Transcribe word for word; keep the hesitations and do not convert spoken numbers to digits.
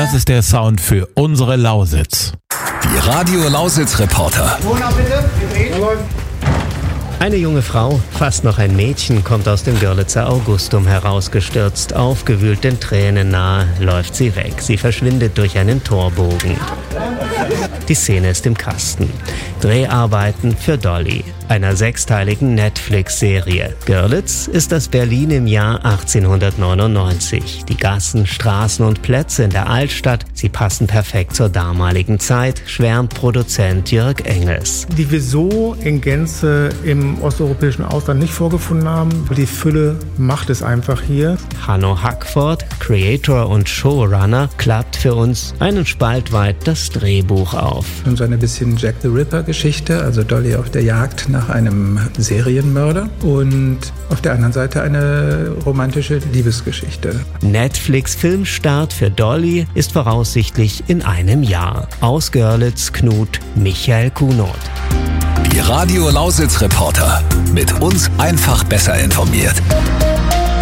Das ist der Sound für unsere Lausitz. Die Radio Lausitz Reporter. Eine junge Frau, fast noch ein Mädchen, kommt aus dem Görlitzer Augustum herausgestürzt. Aufgewühlt den Tränen nahe, läuft sie weg. Sie verschwindet durch einen Torbogen. Die Szene ist im Kasten. Dreharbeiten für Dolly, einer sechsteiligen Netflix-Serie. Görlitz ist das Berlin im Jahr achtzehnhundertneunundneunzig. Die Gassen, Straßen und Plätze in der Altstadt, sie passen perfekt zur damaligen Zeit, schwärmt Produzent Jörg Engels. Die wir so in Gänze im osteuropäischen Ausland nicht vorgefunden haben. Die Fülle macht es einfach hier. Hanno Hackford, Creator und Showrunner, klappt für uns einen Spalt weit das Drehbuch auf. Und so eine bisschen Jack the Ripper-Geschichte, also Dolly auf der Jagd nach einem Serienmörder und auf der anderen Seite eine romantische Liebesgeschichte. Netflix-Filmstart für Dolly ist voraussichtlich in einem Jahr. Aus Görlitz, Knut Michael Kunoth. Die Radio Lausitz Reporter. Mit uns einfach besser informiert.